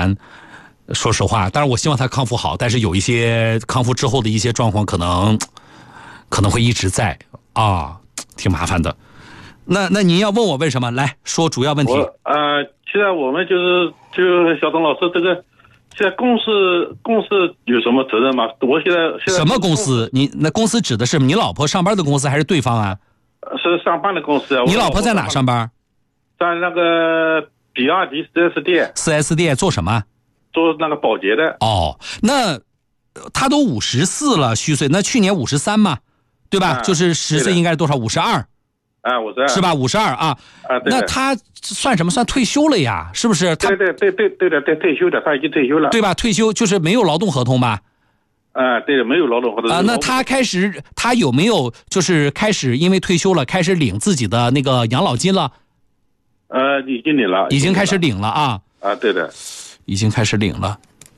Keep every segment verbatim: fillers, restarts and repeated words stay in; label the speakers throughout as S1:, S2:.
S1: 难。说实话，当然我希望他康复好，但是有一些康复之后的一些状况可能可能会一直在啊，挺麻烦的。那那您要问我为什么？来说主要问题。
S2: 呃，现在我们就是就小董老师这个，现在公司公司有什么责任吗？我现在现在
S1: 什么公司？你那公司指的是你老婆上班的公司还是对方啊？
S2: 是上班的公司啊。
S1: 你老婆在哪上班？
S2: 在那个比亚迪 四 S 店。
S1: 四 S 店做什么？
S2: 做那个保洁的。
S1: 哦，那他都五十四了，虚岁，那去年五十三嘛，对吧？
S2: 啊、
S1: 就是十岁应该是多少？五十二。
S2: 啊，五十二。
S1: 是吧？五十二啊。
S2: 啊，对。
S1: 那他算什么？算退休了呀？是不是？
S2: 对对对对对的，对退休的，他已经退休了，
S1: 对吧？退休就是没有劳动合同吧？
S2: 啊，对的，没有劳动合同。
S1: 啊，那他开始，他有没有就是开始因为退休了，开始领自己的那个养老金了？
S2: 呃，已经领了，
S1: 已经开始领了啊。
S2: 啊，对的，
S1: 已经开始领了。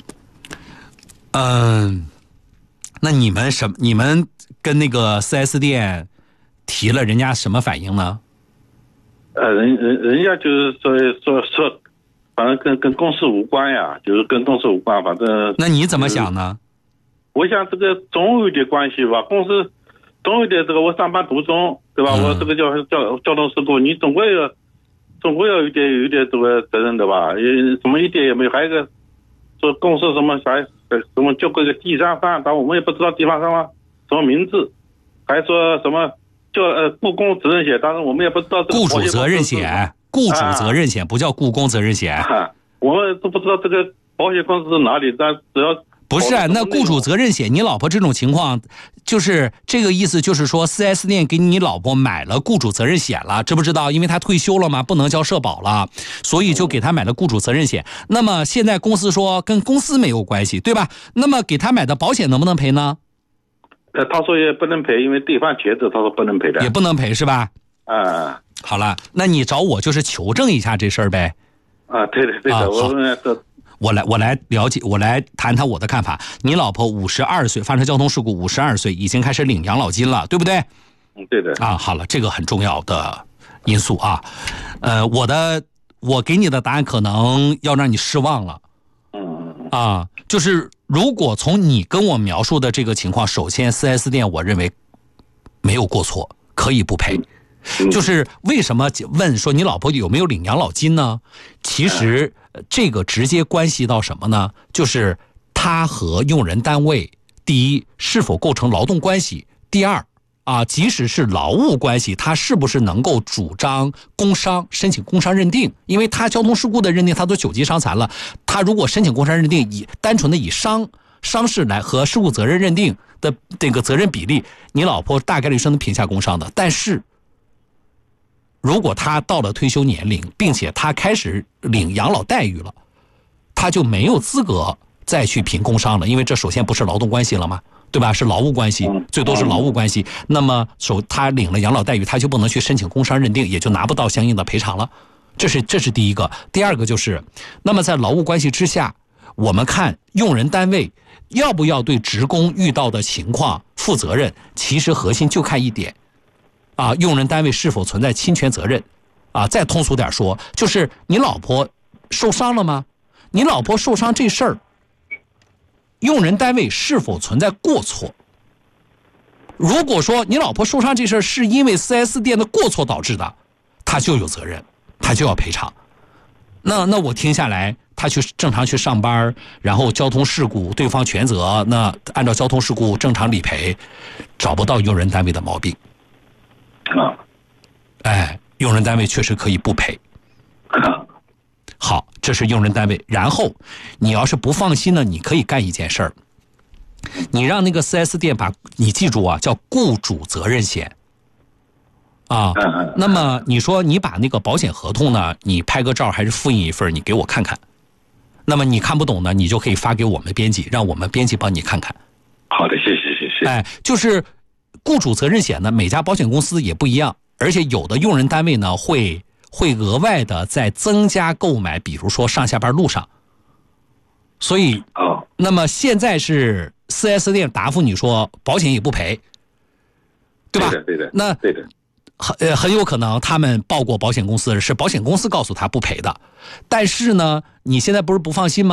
S1: 嗯，那你们什么？你们跟那个 四 S 店提了，人家什么反应呢？
S2: 呃，人人人家就是说说说，反正跟跟公司无关呀，就是跟公司无关，反正。
S1: 那你怎么想呢？
S2: 我想这个总有点关系吧，公司总有点这个，我上班途中，对吧？嗯、我这个叫交交通事故，你总归要总归要有点有点这个责任的吧？也什么一点也没有，还有一个说公司什么啥什么叫个第三方，但我们也不知道第三方什么名字，还说什么。叫呃雇工责任险，当然我们也不知道这个
S1: 雇主责任险，雇主责任险、啊、不叫雇工责任险、
S2: 啊，我们都不知道这个保险公司是哪里，但只要
S1: 不是、啊、那雇主责任险，你老婆这种情况，就是这个意思，就是说 四 S 店给你老婆买了雇主责任险了，知不知道？因为她退休了嘛，不能交社保了，所以就给她买了雇主责任险。那么现在公司说跟公司没有关系，对吧？那么给她买的保险能不能赔呢？
S2: 呃，他说也不能赔，因为对方瘸子，他说不能赔的，
S1: 也不能赔是吧？
S2: 啊，
S1: 好了，那你找我就是求证一下这事儿呗。
S2: 啊，对的对的，啊、我这
S1: 我来我来了解，我来谈谈我的看法。你老婆五十二岁发生交通事故，五十二岁已经开始领养老金了，对不对？
S2: 嗯，对的。
S1: 啊，好了，这个很重要的因素啊。呃，我的我给你的答案可能要让你失望了。
S2: 嗯
S1: 啊，就是如果从你跟我描述的这个情况，首先 四 S 店我认为没有过错，可以不赔。就是为什么问说你老婆有没有领养老金呢？其实这个直接关系到什么呢？就是他和用人单位，第一是否构成劳动关系，第二啊，即使是劳务关系，他是不是能够主张工伤，申请工伤认定？因为他交通事故的认定，他都九级伤残了，他如果申请工伤认定，以单纯的以伤伤势来和事故责任认定的这个责任比例，你老婆大概率是能评下工伤的。但是如果他到了退休年龄，并且他开始领养老待遇了，他就没有资格再去评工伤了，因为这首先不是劳动关系了吗？对吧？是劳务关系，最多是劳务关系。那么首他领了养老待遇，他就不能去申请工伤认定，也就拿不到相应的赔偿了。这是这是第一个。第二个就是，那么在劳务关系之下，我们看用人单位要不要对职工遇到的情况负责任，其实核心就看一点。啊，用人单位是否存在侵权责任？啊，再通俗点说，就是你老婆受伤了吗？你老婆受伤这事儿，用人单位是否存在过错？如果说你老婆受伤这事儿是因为 四 S 店的过错导致的，他就有责任，他就要赔偿。那那我听下来，他去正常去上班，然后交通事故对方全责，那按照交通事故正常理赔，找不到用人单位的毛病。
S2: 啊，
S1: 哎，用人单位确实可以不赔。好，这是用人单位。然后，你要是不放心呢，你可以干一件事儿，你让那个 四 S 店把，你记住啊，叫雇主责任险。啊，那么你说你把那个保险合同呢，你拍个照还是复印一份，你给我看看。那么你看不懂呢，你就可以发给我们编辑，让我们编辑帮你看看。
S2: 好的，谢谢谢谢。
S1: 哎，就是雇主责任险呢，每家保险公司也不一样，而且有的用人单位呢会会额外的再增加购买，比如说上下班路上。所以，
S2: 哦，
S1: 那么现在是 四 S 店答复你说保险也不赔，对吧？
S2: 对的，对的。
S1: 那
S2: 对的，
S1: 很呃很有可能他们报过保险公司，是保险公司告诉他不赔的，但是呢，你现在不是不放心吗？